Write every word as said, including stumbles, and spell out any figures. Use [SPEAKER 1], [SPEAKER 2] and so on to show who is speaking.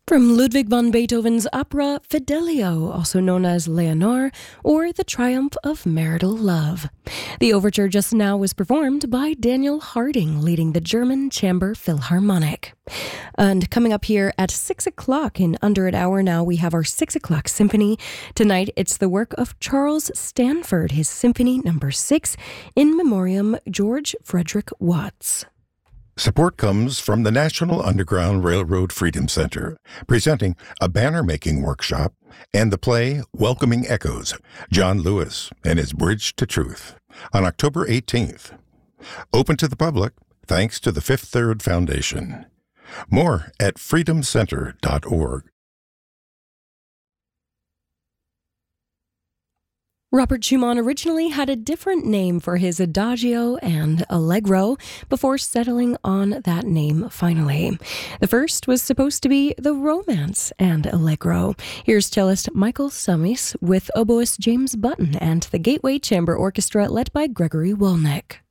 [SPEAKER 1] From Ludwig van Beethoven's opera Fidelio, also known as Leonore, or The Triumph of Marital Love. The overture just now was performed by Daniel Harding, leading the German Chamber Philharmonic. And coming up here at six o'clock, in under an hour now, we have our six o'clock symphony. Tonight, it's the work of Charles Stanford, his Symphony Number six, in memoriam George Frederick Watts.
[SPEAKER 2] Support comes from the National Underground Railroad Freedom Center, presenting a banner-making workshop and the play Welcoming Echoes, John Lewis and his Bridge to Truth, on October eighteenth. Open to the public, thanks to the Fifth Third Foundation. More at freedom center dot org.
[SPEAKER 1] Robert Schumann originally had a different name for his Adagio and Allegro before settling on that name finally. The first was supposed to be the Romance and Allegro. Here's cellist Michael Summis with oboist James Button and the Gateway Chamber Orchestra led by Gregory Wolnick.